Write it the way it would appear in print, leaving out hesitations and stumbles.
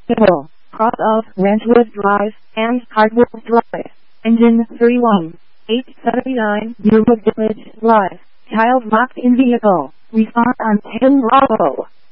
vehicle, cross of Ranchwood Drive and Hardwood Drive, engine 31, 879 Yearwood Village Drive, child locked in vehicle, respond on 10 Bravo.